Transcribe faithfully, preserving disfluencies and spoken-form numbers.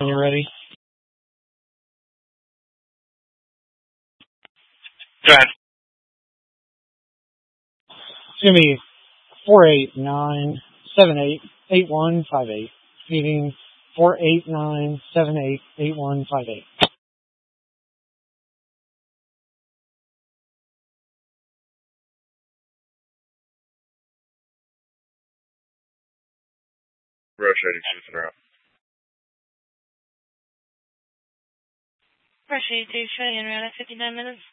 When you're ready. Go ahead. It's going to be four eight nine seven eight eight one five eight. Meeting four eight nine seven eight eight one five eight. Rotating to throw. Appreciate you showing in around at fifty-nine minutes.